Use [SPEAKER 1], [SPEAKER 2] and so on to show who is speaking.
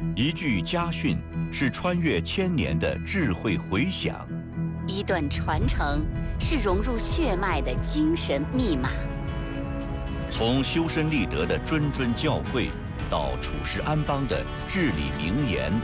[SPEAKER 1] 一句家训是穿越千年的智慧回响，
[SPEAKER 2] 一段传承是融入血脉的精神密码。
[SPEAKER 1] 从修身立德的谆谆教诲，到处世安邦的至理名言，